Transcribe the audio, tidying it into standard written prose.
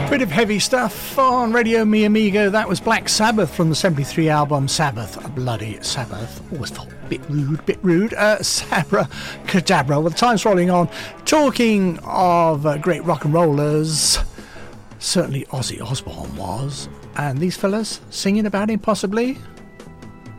Bit of heavy stuff on Radio Mi Amigo. That was Black Sabbath from the 73 album Sabbath. A bloody Sabbath. Always felt a bit rude. Sabra Cadabra. Well, the time's rolling on. Talking of great rock and rollers, certainly Ozzy Osbourne was. And these fellas singing about him, possibly?